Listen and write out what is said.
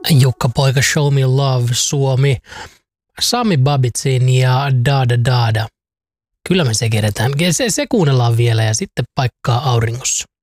Jukka Poika, Show Me Love, Suomi, Sami Babitsin ja Dada Dada. Kyllä me se kerätään. Se kuunnellaan vielä ja sitten paikkaa auringossa.